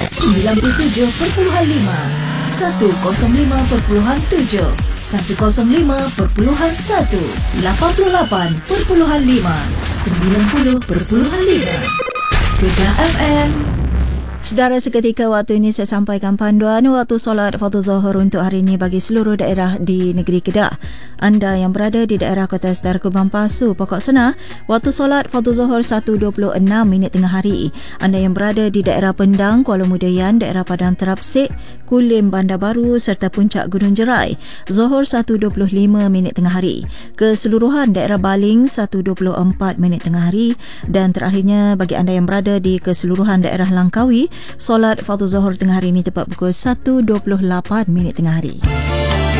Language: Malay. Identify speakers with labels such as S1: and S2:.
S1: 97.5, 105.7, 105.1, 88.5, 90.5. Kedah FM. Sedara, seketika waktu ini saya sampaikan panduan waktu solat fardu Zuhur untuk hari ini bagi seluruh daerah di negeri Kedah. Anda yang berada di daerah Kota Sedar Kubang Pasu, Pokok Sena, waktu solat fardu Zuhur 1.26 tengah hari. Anda yang berada di daerah Pendang, Kuala Mudayan, daerah Padang Terapsik, Kulim, Bandar Baru serta Puncak Gunung Jerai, Zuhur 1.25 tengah hari. Keseluruhan daerah Baling 1.24 tengah hari. Dan terakhirnya bagi anda yang berada di keseluruhan daerah Langkawi, solat fardu Zuhur tengah hari ini tepat pukul 1.28 tengah hari.